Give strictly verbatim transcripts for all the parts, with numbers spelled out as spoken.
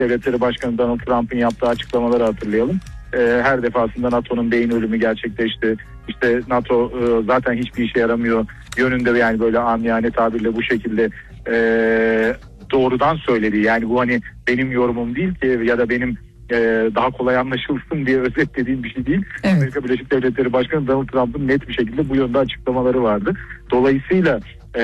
Devletleri Başkanı Donald Trump'ın yaptığı açıklamaları hatırlayalım. E, her defasında NATO'nun beyin ölümü gerçekleşti. İşte NATO e, zaten hiçbir işe yaramıyor yönünde, yani böyle amiyane tabirle bu şekilde e, doğrudan söyledi. Yani bu hani benim yorumum değil ki ya da benim e, daha kolay anlaşılsın diye özetlediğim bir şey değil. Evet. Amerika Birleşik Devletleri Başkanı Donald Trump'ın net bir şekilde bu yönde açıklamaları vardı. Dolayısıyla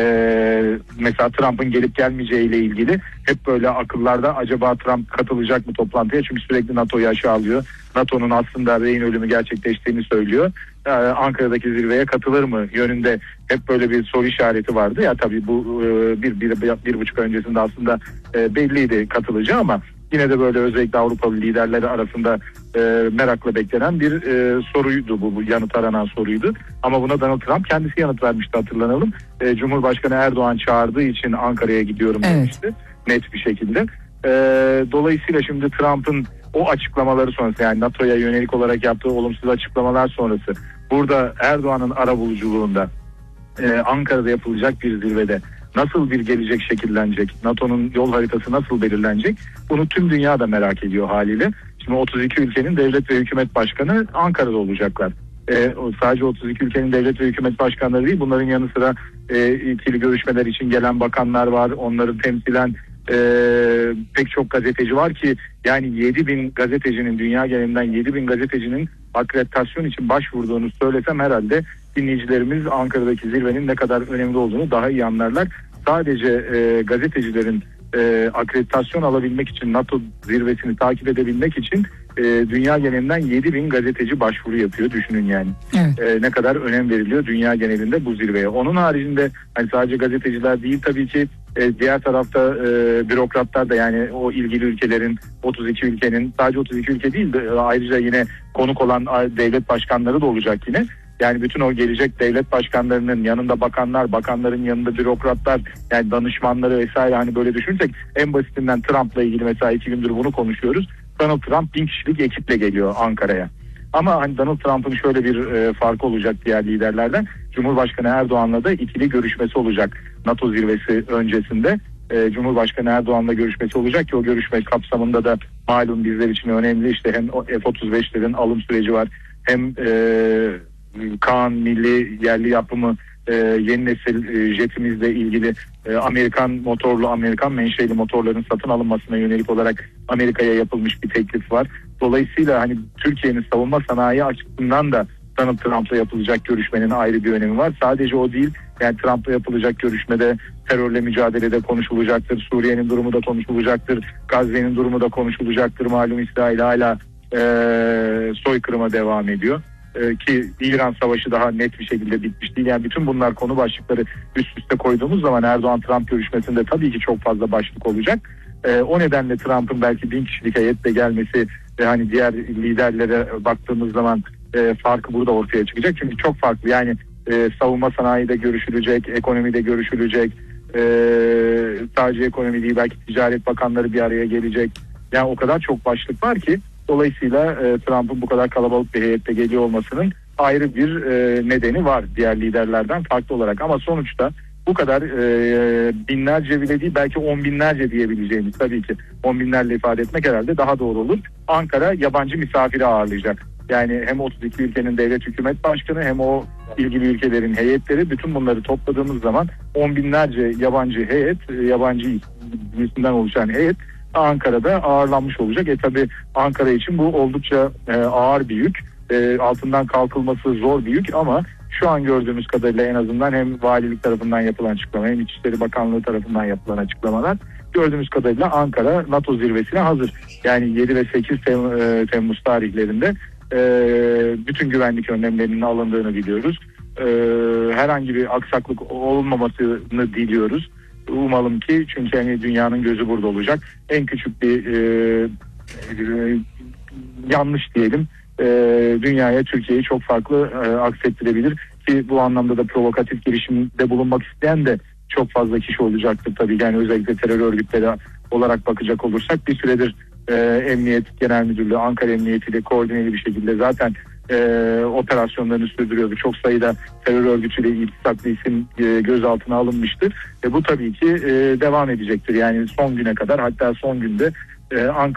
Ee, mesela Trump'ın gelip gelmeyeceği ile ilgili hep böyle akıllarda acaba Trump katılacak mı toplantıya, çünkü sürekli NATO'yu aşağılıyor. NATO'nun aslında beyin ölümü gerçekleştiğini söylüyor. Ee, Ankara'daki zirveye katılır mı yönünde hep böyle bir soru işareti vardı. Ya tabii bu e, bir, bir, bir, bir buçuk öncesinde aslında e, belliydi katılacağı, ama yine de böyle özellikle Avrupalı liderleri arasında e, merakla beklenen bir e, soruydu bu, bu yanıt aranan soruydu. Ama buna Donald Trump kendisi yanıt vermişti, hatırlanalım. E, Cumhurbaşkanı Erdoğan çağırdığı için Ankara'ya gidiyorum evet. demişti net bir şekilde. E, dolayısıyla şimdi Trump'ın o açıklamaları sonrası, yani NATO'ya yönelik olarak yaptığı olumsuz açıklamalar sonrası, burada Erdoğan'ın arabuluculuğunda e, Ankara'da yapılacak bir zirvede nasıl bir gelecek şekillenecek, NATO'nun yol haritası nasıl belirlenecek, bunu tüm dünya da merak ediyor haliyle. Şimdi otuz iki ülkenin devlet ve hükümet başkanı Ankara'da olacaklar. Ee, sadece otuz iki ülkenin devlet ve hükümet başkanları değil, bunların yanı sıra e, ikili görüşmeler için gelen bakanlar var, onları temsilen e, pek çok gazeteci var ki, yani yedi bin gazetecinin, dünya genelinden yedi bin gazetecinin akreditasyon için başvurduğunu söylesem herhalde dinleyicilerimiz Ankara'daki zirvenin ne kadar önemli olduğunu daha iyi anlarlar. Sadece e, gazetecilerin e, akreditasyon alabilmek için, NATO zirvesini takip edebilmek için e, dünya genelinden yedi bin gazeteci başvuru yapıyor. Düşünün yani. Evet. E, ne kadar önem veriliyor dünya genelinde bu zirveye. Onun haricinde hani sadece gazeteciler değil tabii ki, e, diğer tarafta e, bürokratlar da, yani o ilgili ülkelerin, otuz iki ülkenin, sadece otuz iki ülke değil de ayrıca yine konuk olan devlet başkanları da olacak yine. Yani bütün o gelecek devlet başkanlarının yanında bakanlar, bakanların yanında bürokratlar, yani danışmanları vesaire, hani böyle düşünürsek en basitinden Trump'la ilgili mesela iki gündür bunu konuşuyoruz. Donald Trump bin kişilik ekiple geliyor Ankara'ya. Ama hani Donald Trump'ın şöyle bir e, farkı olacak diğer liderlerden. Cumhurbaşkanı Erdoğan'la da ikili görüşmesi olacak NATO zirvesi öncesinde. E, Cumhurbaşkanı Erdoğan'la görüşmesi olacak ki o görüşme kapsamında da malum bizler için önemli, işte hem F otuz beşlerin alım süreci var, hem e, Kaan milli yerli yapımı e, yeni nesil e, jetimizle ilgili e, Amerikan motorlu, Amerikan menşeli motorların satın alınmasına yönelik olarak Amerika'ya yapılmış bir teklif var. Dolayısıyla hani Türkiye'nin savunma sanayi açısından da Donald Trump'la yapılacak görüşmenin ayrı bir önemi var. Sadece o değil, yani Trump'la yapılacak görüşmede terörle mücadelede konuşulacaktır, Suriye'nin durumu da konuşulacaktır, Gazze'nin durumu da konuşulacaktır. Malum İsrail hala e, soykırıma devam ediyor. Ki İran Savaşı daha net bir şekilde bitmiş değil. Yani bütün bunlar konu başlıkları üst üste koyduğumuz zaman Erdoğan-Trump görüşmesinde tabii ki çok fazla başlık olacak. Ee, o nedenle Trump'ın belki bin kişilik heyetle gelmesi ve hani diğer liderlere baktığımız zaman e, farkı burada ortaya çıkacak. Çünkü çok farklı, yani e, savunma sanayide görüşülecek, ekonomide görüşülecek, e, sadece ekonomi değil belki ticaret bakanları bir araya gelecek. Yani o kadar çok başlık var ki, dolayısıyla e, Trump'ın bu kadar kalabalık bir heyette geliyor olmasının ayrı bir e, nedeni var diğer liderlerden farklı olarak. Ama sonuçta bu kadar e, binlerce bile değil, belki on binlerce diyebileceğimiz, tabii ki on binlerle ifade etmek herhalde daha doğru olur. Ankara yabancı misafiri ağırlayacak. Yani hem otuz iki ülkenin devlet hükümet başkanı hem o ilgili ülkelerin heyetleri, bütün bunları topladığımız zaman on binlerce yabancı heyet, yabancı yüzünden oluşan heyet Ankara'da ağırlanmış olacak. E tabi Ankara için bu oldukça e, ağır bir yük. E, altından kalkılması zor bir yük, ama şu an gördüğümüz kadarıyla en azından hem valilik tarafından yapılan açıklama hem İçişleri Bakanlığı tarafından yapılan açıklamalar, gördüğümüz kadarıyla Ankara NATO zirvesine hazır. Yani yedi ve sekiz Temmuz tarihlerinde e, bütün güvenlik önlemlerinin alındığını biliyoruz. E, herhangi bir aksaklık olmamasını diliyoruz. Umalım ki, çünkü hani dünyanın gözü burada olacak. En küçük bir e, e, yanlış diyelim e, dünyaya, Türkiye'yi çok farklı e, aksettirebilir ki bu anlamda da provokatif girişimde bulunmak isteyen de çok fazla kişi olacaktır tabii. Yani özellikle terör örgütleri olarak bakacak olursak bir süredir e, Emniyet Genel Müdürlüğü, Ankara Emniyeti ile koordineli bir şekilde zaten e, operasyonlarını sürdürüyordu. Çok sayıda terör örgütüyle iltisaklı isim e, gözaltına alınmıştır. E, bu tabii ki e, devam edecektir. Yani son güne kadar, hatta son günde e, Ankara